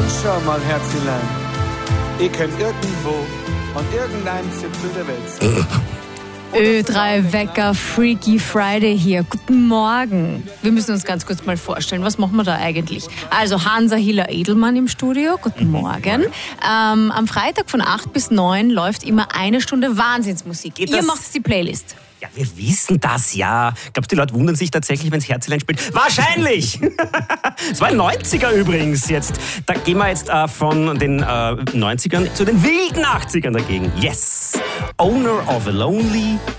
Schau mal, Herzelein. Ich kann irgendwo an irgendeinem Zipfel der Welt sein. Ö3 Wecker, Freaky Friday hier. Guten Morgen. Wir müssen uns ganz kurz mal vorstellen, was machen wir da eigentlich? Also Hansa Hiller Edelmann im Studio, guten Morgen. Am Freitag von 8 bis 9 läuft immer eine Stunde Wahnsinnsmusik. Ihr macht die Playlist. Ja, wir wissen das, ja. Glaubst du, die Leute wundern sich tatsächlich, wenn es Herzelein spielt? Wahrscheinlich! Es war ein 90er übrigens jetzt. Da gehen wir jetzt von den 90ern zu den wilden 80ern dagegen. Yes! Owner of a Lonely